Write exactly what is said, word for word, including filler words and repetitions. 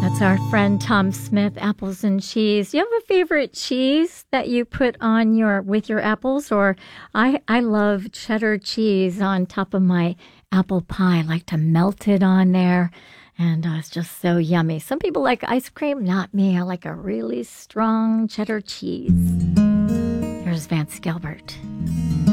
That's our friend Tom Smith, apples and cheese. You have a favorite cheese that you put on your with your apples? Or I I love cheddar cheese on top of my apple pie. I like to melt it on there, and uh, it's just so yummy. Some people like ice cream, not me. I like a really strong cheddar cheese. Here's Vance Gilbert.